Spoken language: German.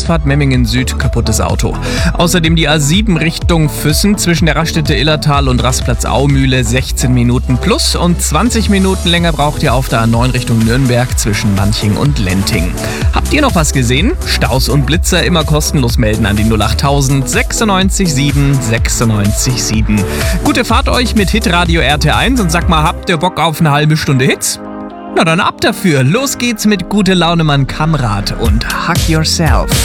Ausfahrt Memmingen Süd kaputtes Auto. Außerdem die A7 Richtung Füssen zwischen der Raststätte Illertal und Rastplatz Aumühle 16 Minuten plus und 20 Minuten länger braucht ihr auf der A9 Richtung Nürnberg zwischen Manching und Lenting. Habt ihr noch was gesehen? Staus und Blitzer immer kostenlos melden an die 08000 96 7 96 7. Gute Fahrt euch mit Hitradio RT1 und sag mal, habt ihr Bock auf eine halbe Stunde Hits? Na dann ab dafür. Los geht's mit Gute Laune Mann Kamrat und Hug Yourself.